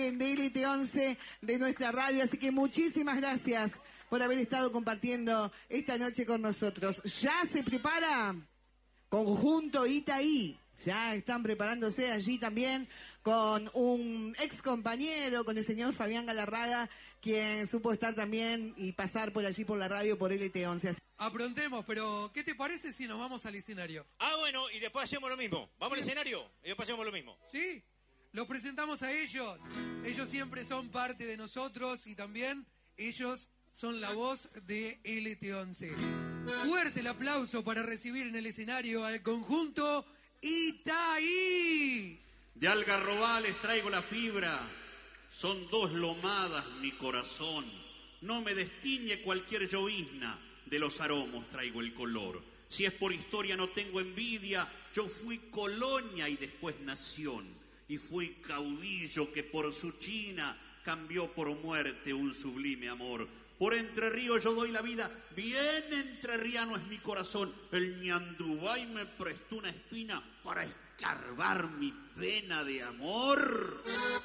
de LT11 de nuestra radio, así que muchísimas gracias por haber estado compartiendo esta noche con nosotros. Ya se prepara Conjunto Itaí. Ya están preparándose allí también con un ex compañero, con el señor Fabián Galarraga, quien supo estar también y pasar por allí por la radio, por LT11. Aprontemos, pero ¿qué te parece si nos vamos al escenario? Ah, bueno, y después hacemos lo mismo. Vamos al escenario y después hacemos lo mismo. ¿Sí? Los presentamos a ellos. Ellos siempre son parte de nosotros y también ellos son la voz de LT11. Fuerte el aplauso para recibir en el escenario al conjunto Itaí. De Algarrobal les traigo la fibra, son 2 lomadas mi corazón. No me destiñe cualquier llovizna, de los aromos traigo el color. Si es por historia no tengo envidia, yo fui colonia y después nación. Y fui caudillo que por su China cambió por muerte un sublime amor. Por Entre Ríos yo doy la vida, bien entrerriano es mi corazón. El Ñandubay me prestó una espina para escarbar mi pena de amor.